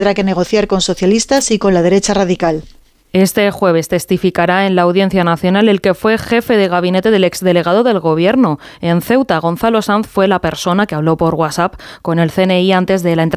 Tendrá que negociar con socialistas y con la derecha radical. Este jueves testificará en la Audiencia Nacional el que fue jefe de gabinete del exdelegado del Gobierno. En Ceuta, Gonzalo Sanz fue la persona que habló por WhatsApp con el CNI antes de la entrada